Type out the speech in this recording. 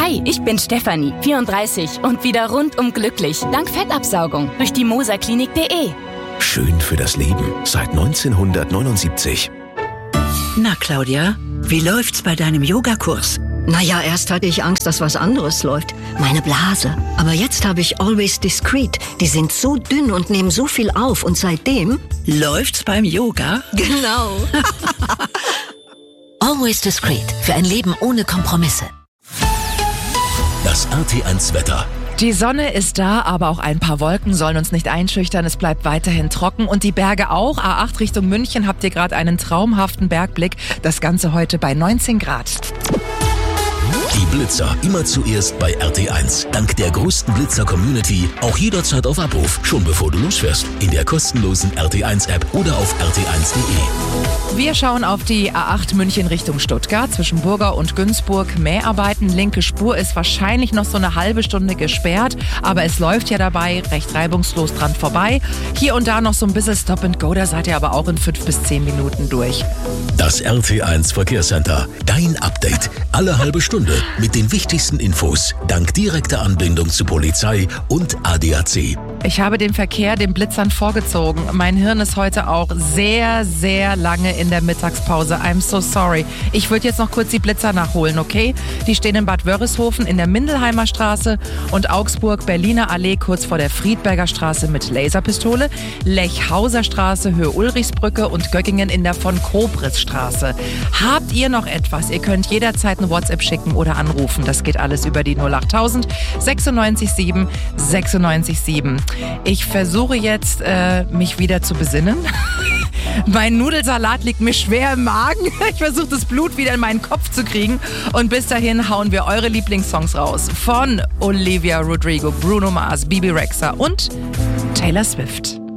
Hi, ich bin Stefanie, 34 und wieder rundum glücklich. Dank Fettabsaugung durch die moserklinik.de. Schön für das Leben seit 1979. Na, Claudia, wie läuft's bei deinem Yogakurs? Naja, erst hatte ich Angst, dass was anderes läuft. Meine Blase. Aber jetzt habe ich Always Discreet. Die sind so dünn und nehmen so viel auf. Und seitdem... Läuft's beim Yoga? Genau. Always Discreet. Für ein Leben ohne Kompromisse. Das RT1 Wetter. Die Sonne ist da, aber auch ein paar Wolken sollen uns nicht einschüchtern. Es bleibt weiterhin trocken und die Berge auch. A8 Richtung München habt ihr gerade einen traumhaften Bergblick. Das Ganze heute bei 19 Grad. Die Blitzer immer zuerst bei RT1. Dank der größten Blitzer-Community auch jederzeit auf Abruf. Schon bevor du losfährst. In der kostenlosen RT1-App oder auf rt1.de. Wir schauen auf die A8 München Richtung Stuttgart. Zwischen Burger und Günzburg Mäharbeiten. Linke Spur ist wahrscheinlich noch so eine halbe Stunde gesperrt. Aber es läuft ja dabei recht reibungslos dran vorbei. Hier und da noch so ein bisschen Stop and Go. Da seid ihr aber auch in 5 bis 10 Minuten durch. Das RT1 Verkehrscenter. Dein Update. Alle halbe Stunde. Mit den wichtigsten Infos. Dank direkter Anbindung zu Polizei und ADAC. Ich habe den Verkehr den Blitzern vorgezogen. Mein Hirn ist heute auch sehr, sehr lange in der Mittagspause. I'm so sorry. Ich würde jetzt noch kurz die Blitzer nachholen, okay? Die stehen in Bad Wörishofen in der Mindelheimer Straße und Augsburg, Berliner Allee kurz vor der Friedberger Straße mit Laserpistole, Lechhauser Straße, Höhe Ulrichsbrücke und Göggingen in der von Kobritz Straße. Habt ihr noch etwas? Ihr könnt jederzeit eine WhatsApp schicken oder anrufen. Das geht alles über die 08000 96 7 96 7. Ich versuche jetzt, mich wieder zu besinnen. Mein Nudelsalat liegt mir schwer im Magen. Ich versuche, das Blut wieder in meinen Kopf zu kriegen. Und bis dahin hauen wir eure Lieblingssongs raus. Von Olivia Rodrigo, Bruno Mars, Bibi Rexha und Taylor Swift.